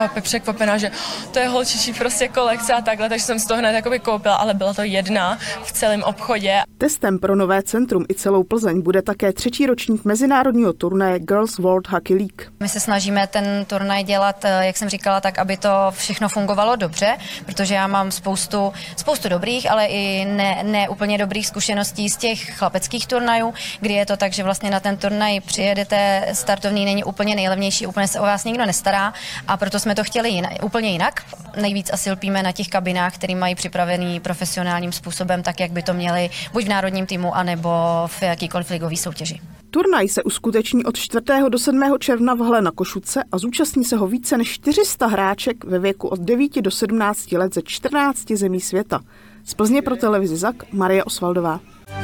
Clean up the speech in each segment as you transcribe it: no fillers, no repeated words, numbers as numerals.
Překvapená, že to je holčičí prostě kolekce a takhle, takže jsem si to hned jakoby koupila, ale byla to jedna v celém obchodě. Testem pro nové centrum i celou Plzeň bude také 3. ročník mezinárodního turnaje Girls World Hockey League. My se snažíme ten turnaj dělat, jak jsem říkala, tak, aby to všechno fungovalo dobře, protože já mám spoustu dobrých, ale i ne úplně dobrých zkušeností z těch chlapeckých turnajů, kdy je to tak, že vlastně na ten turnaj přijedete, startovní není úplně nejlevnější, úplně se o vás nikdo nestará a proto jsme to chtěli úplně jinak. Nejvíc asi lpíme na těch kabinách, které mají připravený profesionálním způsobem, tak jak by to měli buď v národním týmu, anebo v jakýkoliv ligové soutěži. Turnaj se uskuteční od 4. do 7. června v hale na Košutce a zúčastní se ho více než 400 hráček ve věku od 9 do 17 let ze 14 zemí světa. Z Plzně pro televizi ZAK Marie Osvaldová.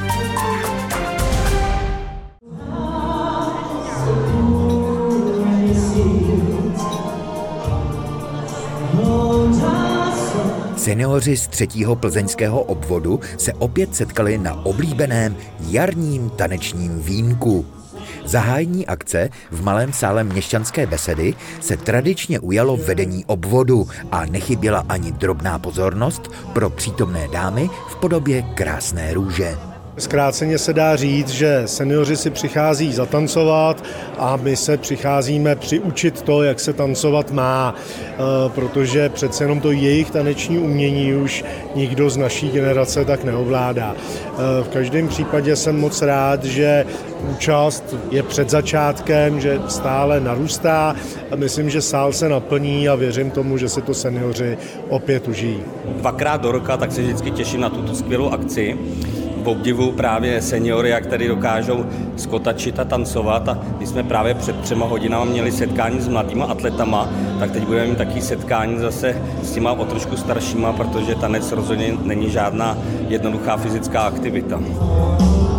Senioři z 3. plzeňského obvodu se opět setkali na oblíbeném jarním tanečním vínku. Zahájení akce v malém sále Měšťanské besedy se tradičně ujalo vedení obvodu a nechyběla ani drobná pozornost pro přítomné dámy v podobě krásné růže. Zkráceně se dá říct, že seniori si přichází zatancovat a my se přicházíme přiučit to, jak se tancovat má, protože přece jenom to jejich taneční umění už nikdo z naší generace tak neovládá. V každém případě jsem moc rád, že účast je před začátkem, že stále narůstá a myslím, že sál se naplní a věřím tomu, že se to seniori opět užijí. 2krát do roka tak se vždycky těším na tuto skvělou akci. V obdivu právě seniory, jak tady dokážou skotačit a tancovat. A my jsme právě před 3 hodinami měli setkání s mladýma atletama, tak teď budeme mít taky setkání zase s těma o trošku staršíma, protože tanec rozhodně není žádná jednoduchá fyzická aktivita.